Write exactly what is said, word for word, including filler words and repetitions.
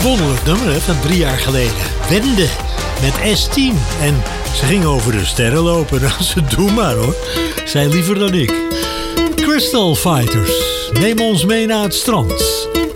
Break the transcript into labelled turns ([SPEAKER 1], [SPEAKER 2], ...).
[SPEAKER 1] Wonderlijk nummer hè, van drie jaar geleden. Wende met S tien. En ze ging over de sterren lopen. Nou, ze doen maar hoor. Zij liever dan ik. Crystal Fighters. Neem ons mee naar het strand.